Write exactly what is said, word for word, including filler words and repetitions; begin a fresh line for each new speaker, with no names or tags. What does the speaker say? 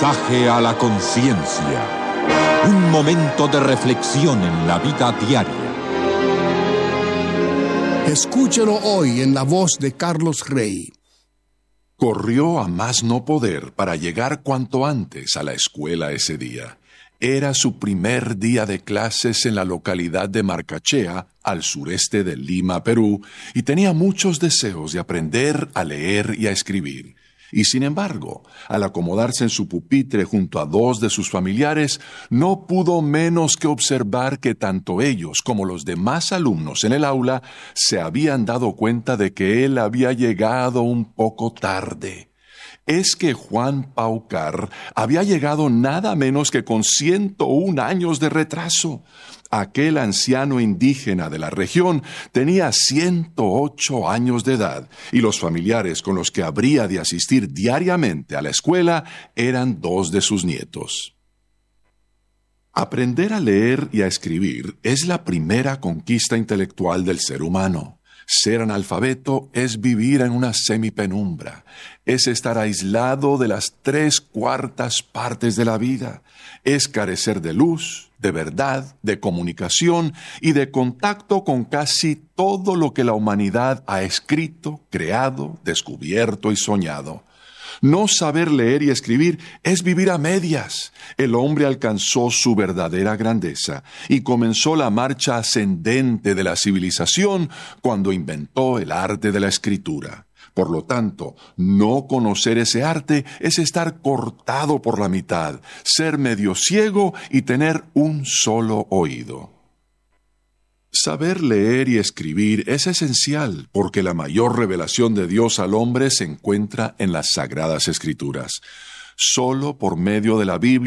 Mensaje a la conciencia. Un momento de reflexión en la vida diaria.
Escúchelo hoy en la voz de Carlos Rey.
Corrió a más no poder para llegar cuanto antes a la escuela ese día. Era su primer día de clases en la localidad de Marcachea, al sureste de Lima, Perú, y tenía muchos deseos de aprender a leer y a escribir. Y sin embargo, al acomodarse en su pupitre junto a dos de sus familiares, no pudo menos que observar que tanto ellos como los demás alumnos en el aula se habían dado cuenta de que él había llegado un poco tarde. Es que Juan Paucar había llegado nada menos que con ciento un años de retraso. Aquel anciano indígena de la región tenía ciento ocho años de edad y los familiares con los que habría de asistir diariamente a la escuela eran dos de sus nietos. Aprender a leer y a escribir es la primera conquista intelectual del ser humano. Ser analfabeto es vivir en una semipenumbra, es estar aislado de las tres cuartas partes de la vida, es carecer de luz, de verdad, de comunicación y de contacto con casi todo lo que la humanidad ha escrito, creado, descubierto y soñado. No saber leer y escribir es vivir a medias. El hombre alcanzó su verdadera grandeza y comenzó la marcha ascendente de la civilización cuando inventó el arte de la escritura. Por lo tanto, no conocer ese arte es estar cortado por la mitad, ser medio ciego y tener un solo oído. Saber leer y escribir es esencial porque la mayor revelación de Dios al hombre se encuentra en las Sagradas Escrituras. Solo por medio de la Biblia